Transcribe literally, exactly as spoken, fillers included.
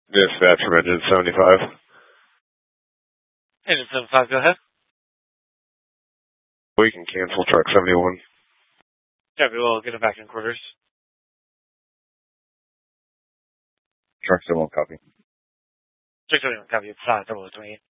Dispatch from engine seventy-five. Engine seventy-five, go ahead. We can cancel truck seventy-one. Copy, we'll get it back in quarters. Truck seventy-one, copy. Truck seventy-one, copy. It's uh, double twenty-eight.